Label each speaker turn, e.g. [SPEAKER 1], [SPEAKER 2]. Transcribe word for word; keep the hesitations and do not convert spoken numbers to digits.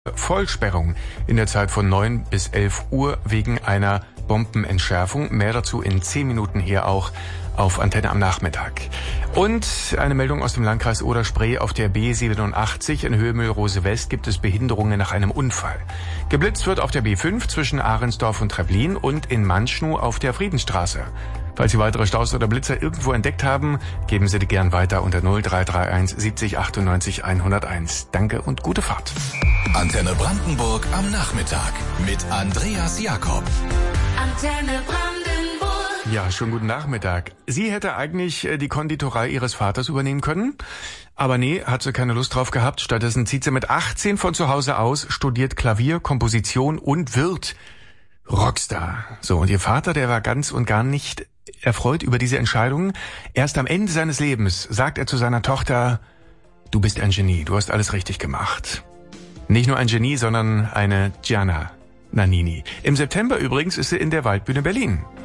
[SPEAKER 1] Vollsperrung in der Zeit von neun bis elf Uhr wegen einer Bombenentschärfung. Mehr dazu in zehn Minuten hier auch auf Antenne am Nachmittag. Und eine Meldung aus dem Landkreis Oder-Spree: Auf der B siebenundachtzig in Höhe Mühlrose West gibt es Behinderungen nach einem Unfall. Geblitzt wird auf der B fünf zwischen Ahrensdorf und Treblin und in Manschnu auf der Friedensstraße. Falls Sie weitere Staus oder Blitzer irgendwo entdeckt haben, geben Sie die gern weiter unter null drei drei eins siebzig achtundneunzig hunderteins. Danke und gute Fahrt.
[SPEAKER 2] Antenne Brandenburg am Nachmittag mit Andreas Jakob.
[SPEAKER 3] Antenne Brandenburg.
[SPEAKER 1] Ja, schönen guten Nachmittag. Sie hätte eigentlich die Konditorei ihres Vaters übernehmen können, aber nee, hat sie keine Lust drauf gehabt. Stattdessen zieht sie mit achtzehn von zu Hause aus, studiert Klavier, Komposition und wird Rockstar. So, und ihr Vater, der war ganz und gar nicht erfreut über diese Entscheidung. Erst am Ende seines Lebens sagt er zu seiner Tochter: Du bist ein Genie, du hast alles richtig gemacht. Nicht nur ein Genie, sondern eine Gianna Nannini. Im September übrigens ist sie in der Waldbühne Berlin.